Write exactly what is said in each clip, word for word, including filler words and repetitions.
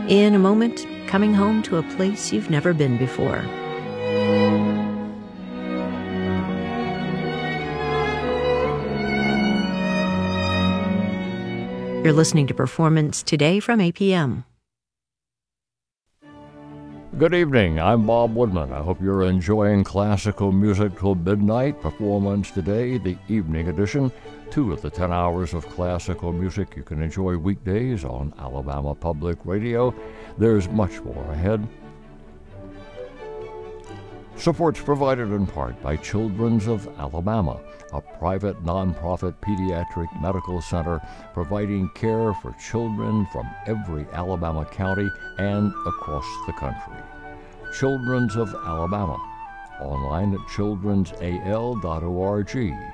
In a moment, coming home to a place you've never been before. You're listening to Performance Today from A P M. Good evening, I'm Bob Woodman. I hope you're enjoying classical music till midnight. Performance Today, the evening edition. Two of the ten hours of classical music you can enjoy weekdays on Alabama Public Radio. There's much more ahead. Support's provided in part by Children's of Alabama, a private nonprofit pediatric medical center providing care for children from every Alabama county and across the country. Children's of Alabama, online at children's a l dot org.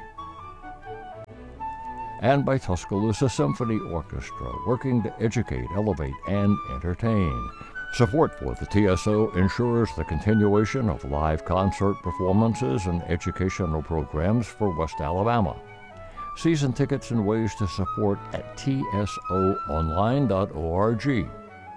And by Tuscaloosa Symphony Orchestra, working to educate, elevate, and entertain. Support for the T S O ensures the continuation of live concert performances and educational programs for West Alabama. Season tickets and ways to support at t s o online dot org.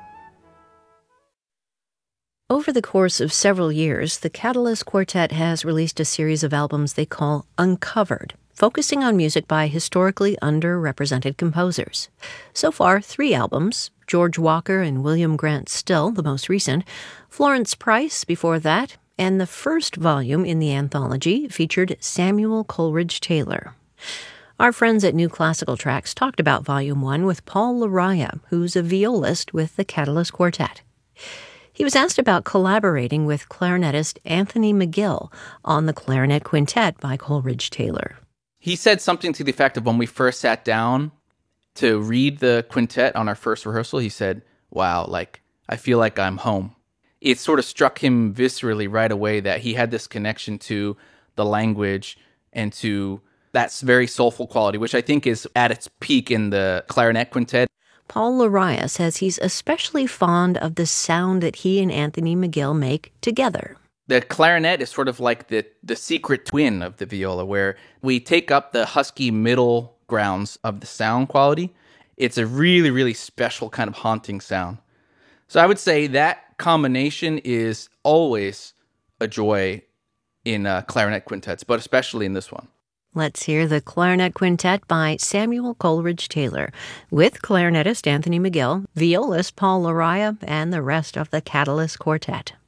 Over the course of several years, the Catalyst Quartet has released a series of albums they call Uncovered, focusing on music by historically underrepresented composers. So far, three albums: George Walker and William Grant Still, the most recent, Florence Price before that, and the first volume in the anthology featured Samuel Coleridge Taylor. Our friends at New Classical Tracks talked about Volume one with Paul Laraya, who's a violist with the Catalyst Quartet. He was asked about collaborating with clarinetist Anthony McGill on the Clarinet Quintet by Coleridge Taylor. He said something to the effect of, when we first sat down to read the quintet on our first rehearsal, he said, wow, like, I feel like I'm home. It sort of struck him viscerally right away that he had this connection to the language and to that very soulful quality, which I think is at its peak in the Clarinet Quintet. Paul Laraya says he's especially fond of the sound that he and Anthony McGill make together. The clarinet is sort of like the, the secret twin of the viola, where we take up the husky middle grounds of the sound quality. It's a really, really special kind of haunting sound. So I would say that combination is always a joy in uh, clarinet quintets, but especially in this one. Let's hear the Clarinet Quintet by Samuel Coleridge Taylor, with clarinetist Anthony McGill, violist Paul Laraya, and the rest of the Catalyst Quartet.